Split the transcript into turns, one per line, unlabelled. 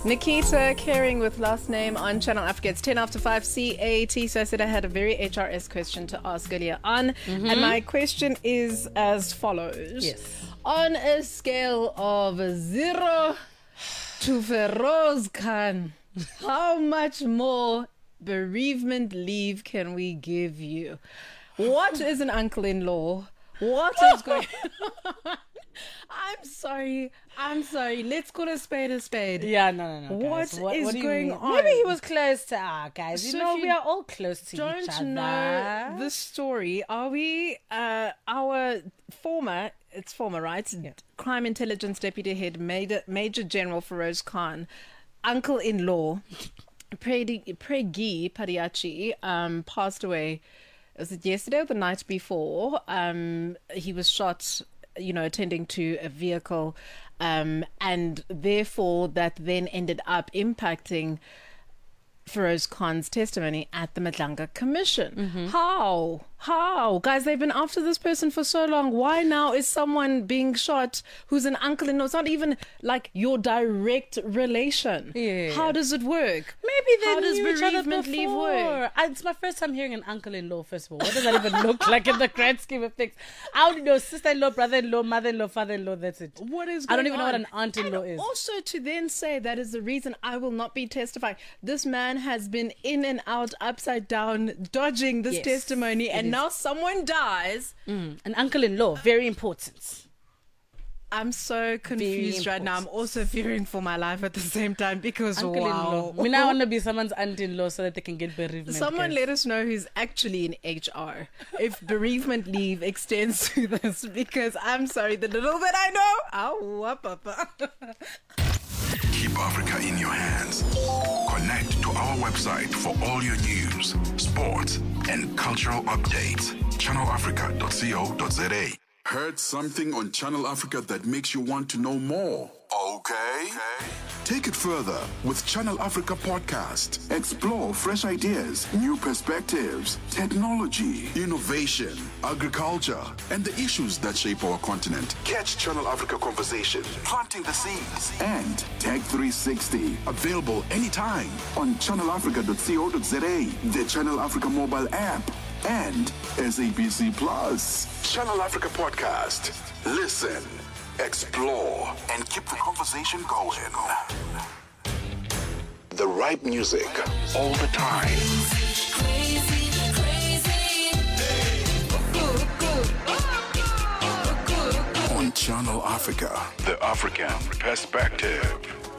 Nikita Caring with last name on Channel Africa. It's 10 after 5 CAT. So I said I had a very HRS question to ask earlier on. And my question is as follows.
Yes.
On a scale of 0 to Feroz Khan, how much more bereavement leave can we give you? What is an uncle-in-law? What is going on? I'm sorry. Let's call a spade a spade.
Yeah, no.
What
Guys.
is
do you
going
mean?
on?
Maybe he was close to our guys.
So
You know,
if you
we are all close to each
Don't
other.
know the story. Are we our former, right?
Yeah.
Crime Intelligence Deputy Head Major General Feroz Khan, uncle-in-law, Pregi Padiachi, passed away. Was it yesterday or the night before? He was shot, attending to a vehicle, and therefore that then ended up impacting Feroz Khan's testimony at the Madlanga Commission. How? Guys, they've been after this person for so long. Why now is someone being shot who's an uncle-in-law? It's not even like your direct relation.
Yeah.
How does it work?
Maybe they
How does
knew each other
bereavement leave work?
It's my first time hearing an uncle-in-law, first of all. What does that even look like in the grand scheme of things? I only know sister-in-law, brother-in-law, mother-in-law, father-in-law, that's it.
What is
I don't
going
even know what
on?
an aunt-in-law
And
is.
Also to then say that is the reason I will not be testifying. This man has been in and out, upside down, dodging this
Yes,
testimony,
it
and
is.
now someone dies.
An uncle-in-law, very important.
I'm so confused right now. I'm also fearing for my life at the same time because
Uncle-in-law.
wow.
We now want to be someone's aunt-in-law so that they can get bereavement.
Someone
guys.
let us know who's actually in HR if bereavement leave extends to this, because I'm sorry, the little bit I know, papa.
Keep Africa in your hands. Connect to our website for all your news, sports, and cultural updates. ChannelAfrica.co.za. Heard something on Channel Africa that makes you want to know more? Okay. Take it further with Channel Africa Podcast. Explore fresh ideas, new perspectives, technology, innovation, agriculture, and the issues that shape our continent. Catch Channel Africa Conversation, Planting the Seeds, and Tech 360. Available anytime on channelafrica.co.za, the Channel Africa mobile app, and SABC Plus. Channel Africa Podcast. Listen, explore, and keep the conversation going. The right music all the time. On Channel Africa, the African perspective.